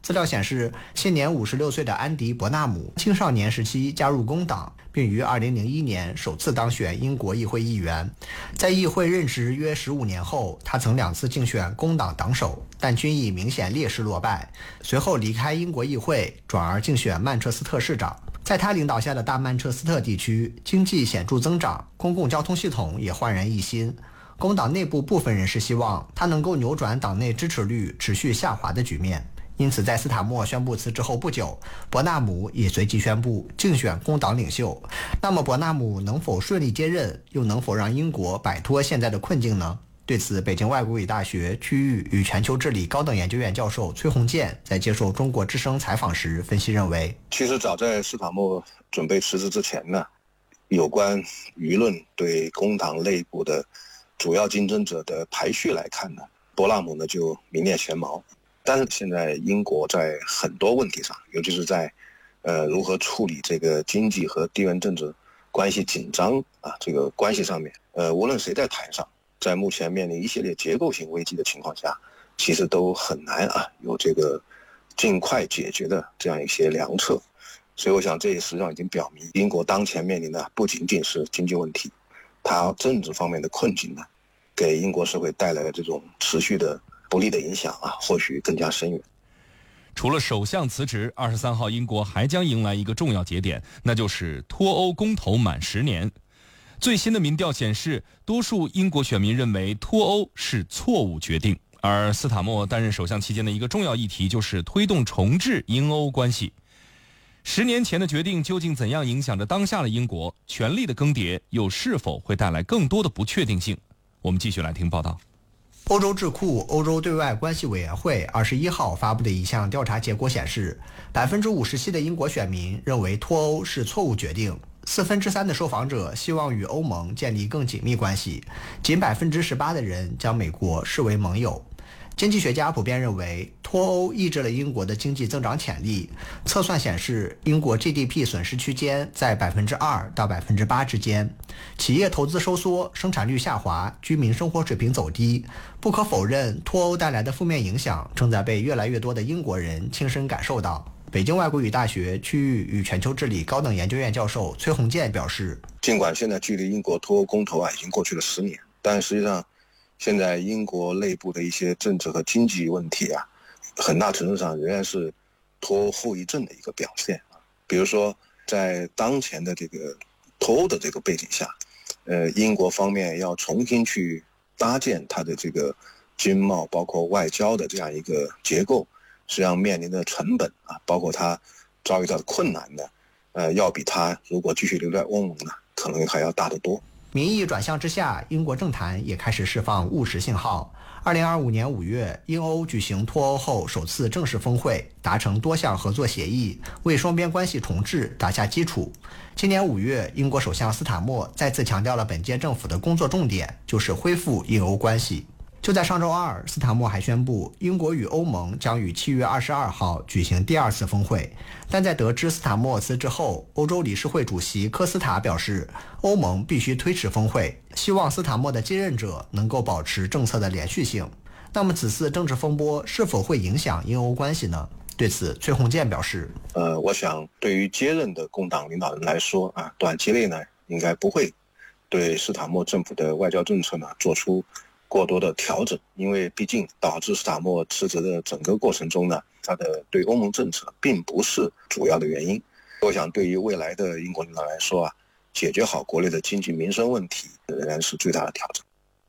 资料显示，现年56岁的安迪·伯纳姆青少年时期加入工党，并于2001年首次当选英国议会议员。在议会任职约15年后，他曾2次竞选工党党首，但均以明显劣势落败。随后离开英国议会，转而竞选曼彻斯特市长。在他领导下的大曼彻斯特地区，经济显著增长，公共交通系统也焕然一新。工党内部部分人士希望他能够扭转党内支持率持续下滑的局面。因此，在斯塔默宣布辞职后不久，伯纳姆也随即宣布竞选工党领袖。那么，伯纳姆能否顺利接任，又能否让英国摆脱现在的困境呢？对此，北京外国语大学区域与全球治理高等研究院教授崔洪建在接受中国之声采访时分析认为， 其实早在斯塔默准备辞职之前呢，有关舆论对工党内部的主要竞争者的排序来看呢，伯纳姆呢就名列前茅。但是现在英国在很多问题上，尤其是在如何处理这个经济和地缘政治关系紧张这个关系上面，无论谁在台上，在目前面临一系列结构性危机的情况下，其实都很难有这个尽快解决的这样一些良策。所以我想这也实际上已经表明，英国当前面临的不仅仅是经济问题，它政治方面的困境呢，给英国社会带来的这种持续的不利的影响或许更加深远。 除了首相辞职，23号英国还将迎来一个重要节点，那就是脱欧公投满10年。最新的民调显示，多数英国选民认为脱欧是错误决定，而斯塔默担任首相期间的一个重要议题就是推动重置英欧关系。10年前的决定究竟怎样影响着当下的英国？权力的更迭又是否会带来更多的不确定性？我们继续来听报道。 欧洲智库欧洲对外关系委员会21号发布的一项调查结果显示，57%的英国选民认为脱欧是错误决定，3/4的受访者希望与欧盟建立更紧密关系，仅18%的人将美国视为盟友。经济学家普遍认为，脱欧抑制了英国的经济增长潜力。测算显示，英国 GDP 损失区间在2%到8%之间，企业投资收缩，生产率下滑，居民生活水平走低。不可否认，脱欧带来的负面影响正在被越来越多的英国人亲身感受到。北京外国语大学区域与全球治理高等研究院教授崔洪建表示， 尽管现在距离英国脱欧公投已经过去了10年，但实际上现在英国内部的一些政治和经济问题很大程度上仍然是脱欧后遗症的一个表现。比如说，在当前的这个脱欧的这个背景下，英国方面要重新去搭建它的这个经贸包括外交的这样一个结构，实际上面临的成本包括它遭遇到的困难呢，要比它如果继续留在欧盟呢，可能还要大得多。 民意转向之下，英国政坛也开始释放务实信号。2025年5月，英欧举行脱欧后首次正式峰会，达成多项合作协议，为双边关系重置打下基础。今年5月，英国首相斯塔默再次强调了本届政府的工作重点，就是恢复英欧关系。就在上周二，斯塔默还宣布，英国与欧盟将于7月22号举行第2次峰会。但在得知斯塔默辞职后，欧洲理事会主席科斯塔表示，欧盟必须推迟峰会，希望斯塔默的接任者能够保持政策的连续性。那么此次政治风波是否会影响英欧关系呢？对此，崔洪建表示， 我想对于接任的工党领导人来说短期内呢，应该不会对斯塔默政府的外交政策呢做出过多的调整，因为毕竟导致斯塔默辞职的整个过程中呢，他的对欧盟政策并不是主要的原因。我想对于未来的英国领导来说解决好国内的经济民生问题仍然是最大的挑战。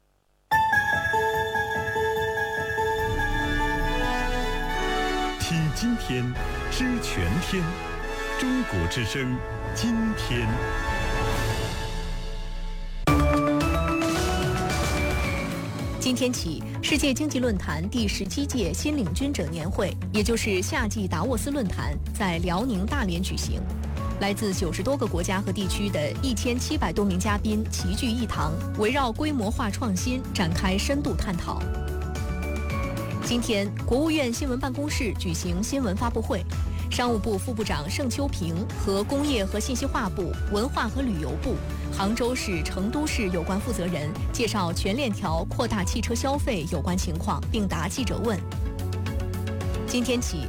听今天，知全天，中国之声，今天。 今天起，世界经济论坛第17届新领军者年会，也就是夏季达沃斯论坛，在辽宁大连举行。来自90多个国家和地区的1700多名嘉宾齐聚一堂，围绕规模化创新展开深度探讨。今天，国务院新闻办公室举行新闻发布会，商务部副部长盛秋平和工业和信息化部、文化和旅游部、杭州市、成都市有关负责人介绍全链条扩大汽车消费有关情况，并答记者问。今天起，